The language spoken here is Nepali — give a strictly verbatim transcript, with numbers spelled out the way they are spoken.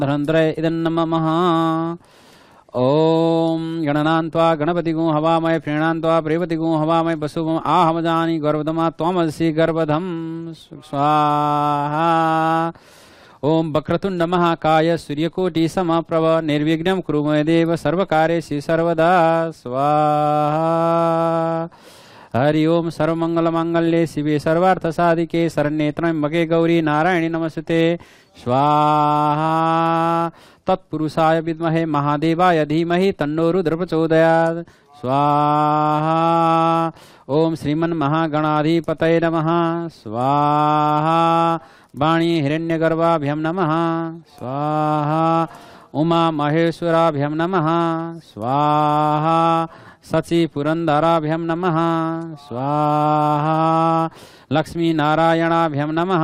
धरन्त्रय इदं नमः। ओम गणनान्त्वा गणपतिगुं हवामहे प्रीणान्त्वा प्रेवतिगुं हवामहे वसुवम् आहमजानि गर्भदमा त्वमसि गर्भधं स्वाहा। ओम वक्रतुण्ड महाकाय सूर्यकोटि समप्रभ निर्विघ्नं कुरु मे देव सर्वकार्येषु सर्वदा स्वाहा। हरि ओम सर्वमंगलमांगल्ये शिवे सर्वार्थसाधिके शरण्ये त्र्यंबके गौरी नारायणी नमस्ते स्वाहा। तत्पुरुषाय विद्महे महादेवाय धीमहि तन्नो रुद्र प्रचोदयात् स्वाहा। ओम श्रीमन्महागणाधिपतये नमः स्वाहा। वाणी हिरण्यगर्भाभ्यं नमः स्वाहा। उमा महेश्वराभ्यं नमः स्वाहा। सची पुरंदराभ्यं नमः स्वाहा। लक्ष्मी नारायणाभ्यं नमः